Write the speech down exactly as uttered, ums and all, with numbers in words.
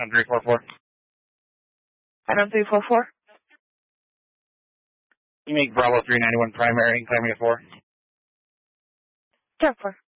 On three four four. Item three four four. You make Bravo three ninety-one primary and claiming a four. ten four.